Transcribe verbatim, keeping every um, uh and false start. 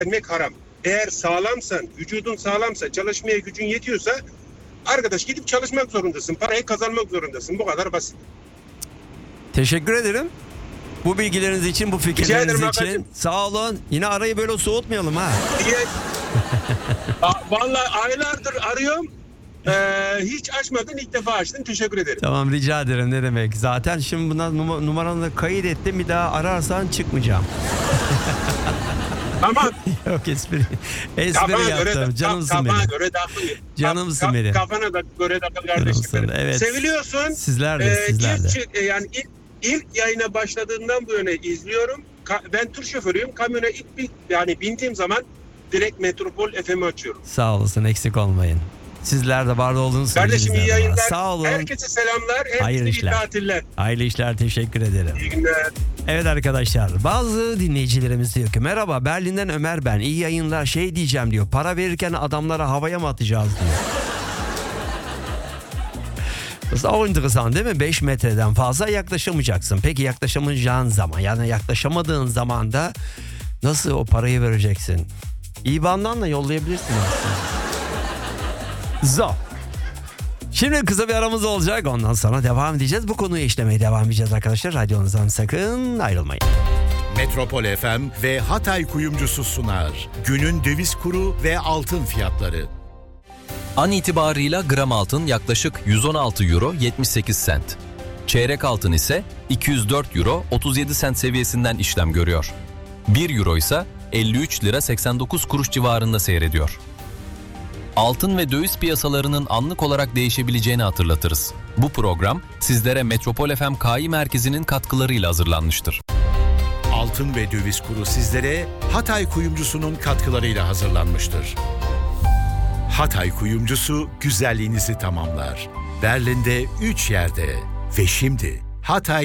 vermek haram. Eğer sağlamsan, vücudun sağlamsa, çalışmaya gücün yetiyorsa arkadaş gidip çalışmak zorundasın. Parayı kazanmak zorundasın. Bu kadar basit. Teşekkür ederim. Bu bilgileriniz için, bu fikirleriniz için. Arkadaşım. Sağ olun. Yine arayı böyle soğutmayalım ha. Diye, vallahi aylardır arıyorum. Ee, hiç açmadın, ilk defa açtın. Teşekkür ederim. Tamam, rica ederim, ne demek. Zaten şimdi buna num- numaranı da kaydettim. Bir daha ararsan çıkmayacağım. Tamam. Yok, espri. Espri kafana yaptım. Göre, Canımsın kafana benim. göre takıl. Canımsın Ka- benim. Kafana da göre takıl kardeşim. Evet. Seviliyorsun. Sizler de, Ee, sizler de. Ilk, yani ilk, ilk yayına başladığından bu yana izliyorum. Ka- ben tur şoförüyüm. Kamyona ilk bir, yani bindiğim zaman direkt Metropol F M'i açıyorum. Sağ olasın, eksik olmayın. Sizler de var olduğunuz kardeşim, iyi yayınlar. Sağ olun. Herkese selamlar. Hayırlı Herkese iyi işler. tatiller. Hayırlı işler, teşekkür ederim. İyi günler. Evet arkadaşlar, bazı dinleyicilerimiz diyor ki merhaba, Berlin'den Ömer ben, iyi yayınlar, şey diyeceğim diyor, para verirken adamlara havaya mı atacağız diyor. Das ist auch interessant değil mi? beş metreden fazla yaklaşamayacaksın. Peki yaklaşamayacağın zaman, yani yaklaşamadığın zaman da nasıl o parayı vereceksin? İ B A N'dan da yollayabilirsin aslında. So. Şimdi kısa bir aramız olacak. Ondan sonra devam edeceğiz. Bu konuyu işlemeye devam edeceğiz arkadaşlar. Radyonuzdan sakın ayrılmayın. Metropol F M ve Hatay Kuyumcusu sunar. Günün döviz kuru ve altın fiyatları. An itibarıyla gram altın yaklaşık yüz on altı euro yetmiş sekiz sent. Çeyrek altın ise iki yüz dört euro otuz yedi sent seviyesinden işlem görüyor. bir euro ise elli üç lira seksen dokuz kuruş civarında seyrediyor. Altın ve döviz piyasalarının anlık olarak değişebileceğini hatırlatırız. Bu program sizlere Metropol F M K İ Merkezi'nin katkılarıyla hazırlanmıştır. Altın ve döviz kuru sizlere Hatay Kuyumcusu'nun katkılarıyla hazırlanmıştır. Hatay Kuyumcusu güzelliğinizi tamamlar. Berlin'de üç yerde ve şimdi Hatay